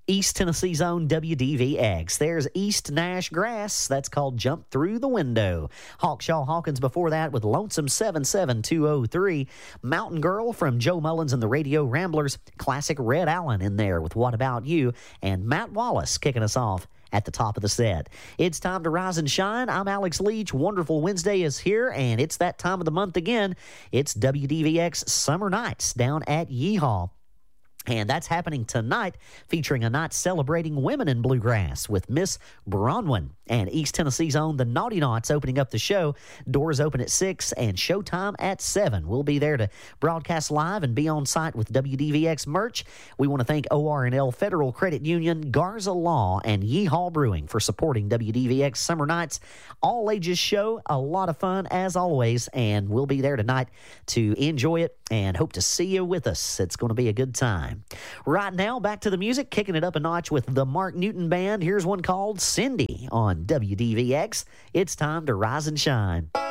East Tennessee's own WDVX. There's East Nash Grass. That's called Jump Through the Window. Hawkshaw Hawkins before that with Lonesome 77203. Mountain Girl from Joe Mullins and the Radio Ramblers. Classic Red Allen in there with What About You. And Matt Wallace kicking us off at the top of the set. It's time to rise and shine. I'm Alex Leach. Wonderful Wednesday is here, and it's that time of the month again. It's WDVX Summer Nights down at Yeehaw. And that's happening tonight, featuring a night celebrating women in bluegrass with Miss Bronwyn and East Tennessee's own The Naughty Knots opening up the show. Doors open at 6 and showtime at 7. We'll be there to broadcast live and be on site with WDVX merch. We want to thank OR&L Federal Credit Union, Garza Law, and Yeehaw Brewing for supporting WDVX Summer Nights. All ages show, a lot of fun as always, and we'll be there tonight to enjoy it and hope to see you with us. It's going to be a good time. Right now, back to the music, kicking it up a notch with the Mark Newton Band. Here's one called Cindy on WDVX. It's time to rise and shine.